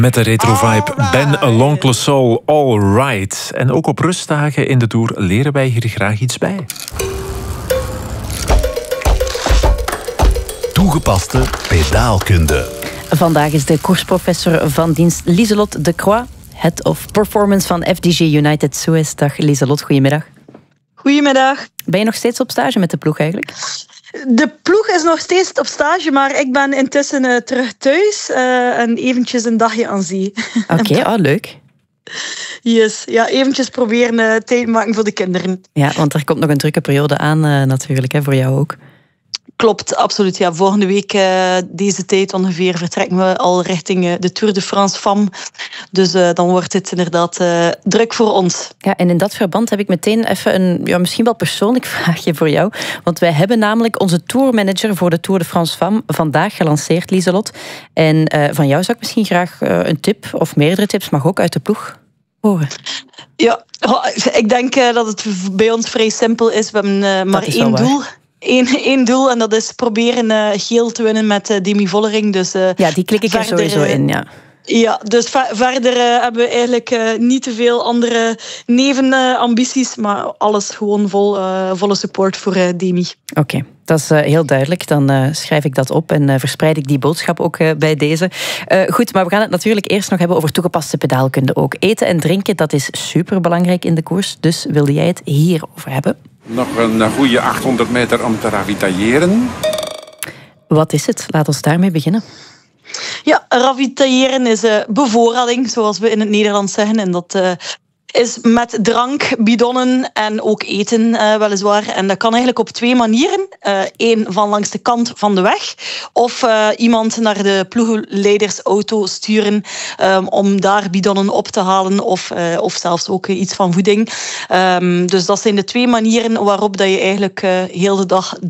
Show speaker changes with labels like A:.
A: Met de retro-vibe Ben L'Oncle Soul, All Right. En ook op rustdagen in de Tour leren wij hier graag iets bij.
B: Toegepaste pedaalkunde.
C: Vandaag is de koersprofessor van dienst Lieselot de Croix, Head of Performance van FDG United Suez. Dag Lieselot, goedemiddag.
D: Goedemiddag.
C: Ben je nog steeds op stage met de ploeg eigenlijk?
D: De ploeg is nog steeds op stage, maar ik ben intussen terug thuis en eventjes een dagje aan zee.
C: Oké, leuk.
D: Yes. Ja, eventjes proberen tijd maken voor de kinderen.
C: Ja, want er komt nog een drukke periode aan natuurlijk, hè, voor jou ook.
D: Klopt, absoluut. Ja, volgende week deze tijd ongeveer vertrekken we al richting de Tour de France Femmes. Dus dan wordt het inderdaad druk voor ons.
C: Ja, en in dat verband heb ik meteen even een misschien wel persoonlijk vraagje voor jou. Want wij hebben namelijk onze tourmanager voor de Tour de France Femmes vandaag gelanceerd, Lieselot. En van jou zou ik misschien graag een tip, of meerdere tips, mag ook uit de ploeg horen.
D: Ja, ik denk dat het bij ons vrij simpel is. We hebben maar één doel. Eén doel, en dat is proberen geel te winnen met Demi Vollering. Dus,
C: ja, die klik ik er sowieso in, ja.
D: Ja, dus verder hebben we eigenlijk niet te veel andere nevenambities, maar alles gewoon volle support voor Demi.
C: Oké, dat is heel duidelijk. Dan schrijf ik dat op en verspreid ik die boodschap ook bij deze. Goed, maar we gaan het natuurlijk eerst nog hebben over toegepaste pedaalkunde ook. Eten en drinken, dat is superbelangrijk in de koers. Dus wilde jij het hierover hebben?
E: Nog een goede 800 meter om te ravitailleren.
C: Wat is het? Laat ons daarmee beginnen.
D: Ja, ravitailleren is bevoorrading, zoals we in het Nederlands zeggen. En dat is met drank, bidonnen en ook eten weliswaar. En dat kan eigenlijk op twee manieren. Eén van langs de kant van de weg. Of iemand naar de ploegleidersauto sturen om daar bidonnen op te halen. Of zelfs ook iets van voeding. Dus dat zijn de twee manieren waarop dat je eigenlijk heel de dag